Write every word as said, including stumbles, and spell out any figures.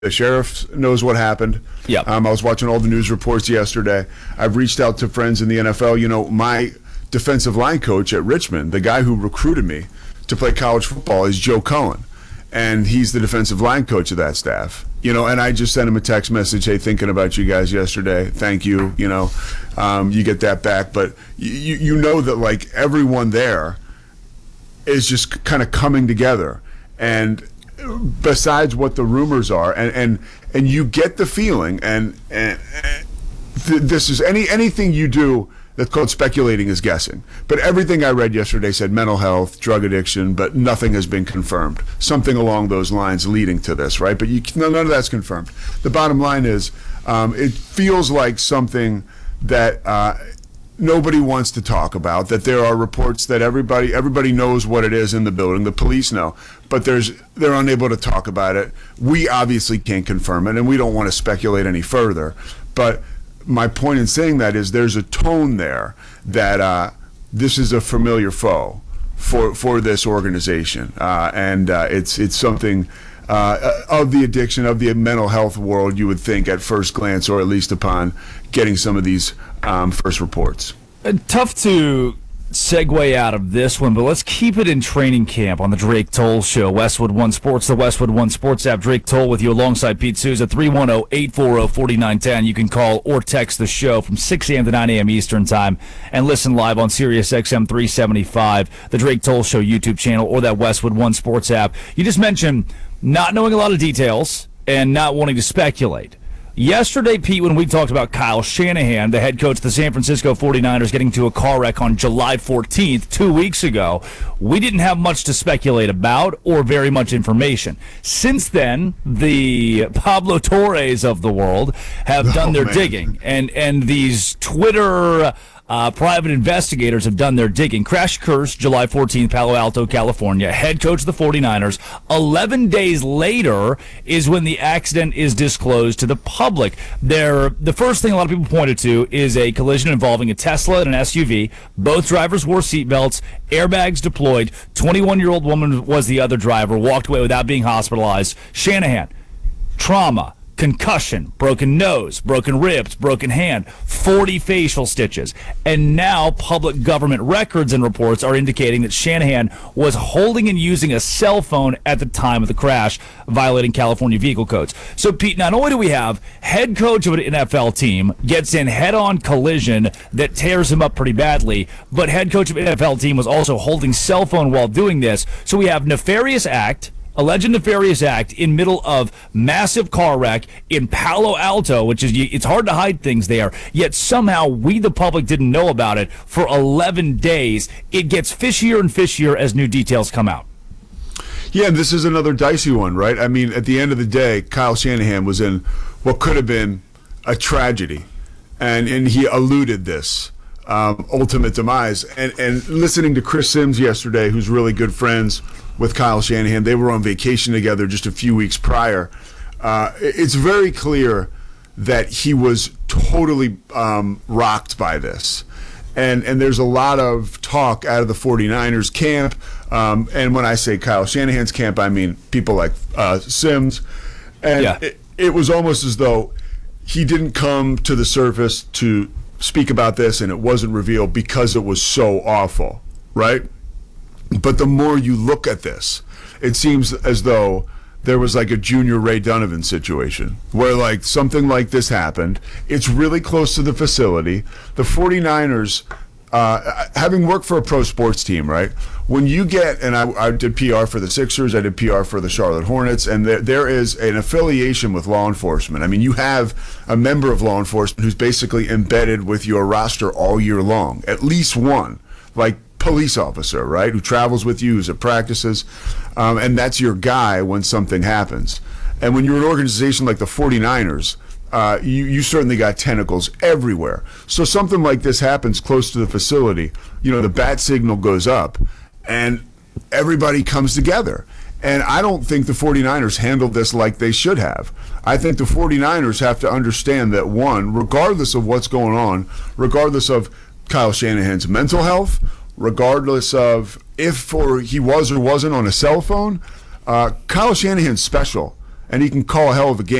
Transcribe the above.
The sheriff knows what happened. Yeah. Um, I was watching all the news reports yesterday. I've reached out to friends in the N F L. You know, my defensive line coach at Richmond, the guy who recruited me to play college football, is Joe Cullen. And he's the defensive line coach of that staff. You know, and I just sent him a text message, hey, thinking about you guys yesterday. Thank you. You know, um, you get that back. But you, you know that, like, everyone there is just kind of coming together. And besides what the rumors are, and, and, and you get the feeling, and, and, and th- this is any anything you do that's called speculating is guessing. But everything I read yesterday said mental health, drug addiction, but nothing has been confirmed. Something along those lines leading to this, right? But you, none of that's confirmed. The bottom line is, um, it feels like something that uh, nobody wants to talk about, that there are reports that everybody everybody knows what it is in the building. The police know, but there's they're unable to talk about it. We obviously can't confirm it, and we don't want to speculate any further. But my point in saying that is there's a tone there that uh, this is a familiar foe for for this organization, uh, and uh, it's it's something uh, of the addiction, of the mental health world, you would think at first glance, or at least upon getting some of these um, first reports. Uh, tough to segue out of this one, but let's keep it in training camp on the Drake Toll Show. Westwood One Sports, the Westwood One Sports app. Drake Toll with you alongside Pete Souza, three one zero, eight four zero, four nine one zero. You can call or text the show from six a.m. to nine a.m. Eastern Time and listen live on Sirius X M three seventy-five, the Drake Toll Show YouTube channel, or that Westwood One Sports app. You just mentioned not knowing a lot of details and not wanting to speculate. Yesterday, Pete, when we talked about Kyle Shanahan, the head coach of the San Francisco forty-niners, getting into a car wreck on July fourteenth, two weeks ago, we didn't have much to speculate about or very much information. Since then, the Pablo Torres of the world have done oh, their man. digging, and, and these Twitter Uh, private investigators have done their digging. Crash occurs July fourteenth, Palo Alto, California. Head coach of the forty-niners. eleven days later is when the accident is disclosed to the public. There, the first thing a lot of people pointed to is a collision involving a Tesla and an S U V. Both drivers wore seatbelts, airbags deployed. twenty-one-year-old woman was the other driver, walked away without being hospitalized. Shanahan, trauma, concussion, broken nose, broken ribs, broken hand, forty facial stitches. And now public government records and reports are indicating that Shanahan was holding and using a cell phone at the time of the crash, violating California vehicle codes. So, Pete, not only do we have head coach of an N F L team gets in head-on collision that tears him up pretty badly, but head coach of an N F L team was also holding cell phone while doing this. So we have nefarious act, alleged nefarious act in middle of massive car wreck in Palo Alto, which is, it's hard to hide things there, yet somehow we, the public, didn't know about it for eleven days. It gets fishier and fishier as new details come out. Yeah, and this is another dicey one, right? I mean, at the end of the day, Kyle Shanahan was in what could have been a tragedy, and, and he eluded this um, ultimate demise. And, and listening to Chris Sims yesterday, who's really good friends with Kyle Shanahan, they were on vacation together just a few weeks prior. Uh, it's very clear that he was totally um, rocked by this. And and there's a lot of talk out of the forty-niners camp. Um, and when I say Kyle Shanahan's camp, I mean people like uh, Sims. And yeah. it, it was almost as though he didn't come to the surface to speak about this, and it wasn't revealed because it was so awful, right? But the more you look at this, it seems as though there was like a junior Ray Donovan situation where like something like this happened. It's really close to the facility. The forty-niners, uh, having worked for a pro sports team, right? When you get, and I, I did P R for the Sixers, I did P R for the Charlotte Hornets, and there, there is an affiliation with law enforcement. I mean, you have a member of law enforcement who's basically embedded with your roster all year long, at least one, like police officer, right, who travels with you, who's at practices, um, and that's your guy when something happens. And when you're an organization like the forty-niners, uh, you, you certainly got tentacles everywhere. So something like this happens close to the facility, you know, the bat signal goes up, and everybody comes together. And I don't think the forty-niners handled this like they should have. I think the forty-niners have to understand that, one, regardless of what's going on, regardless of Kyle Shanahan's mental health, regardless of if or he was or wasn't on a cell phone, uh, Kyle Shanahan's special. and he can call a hell of a game.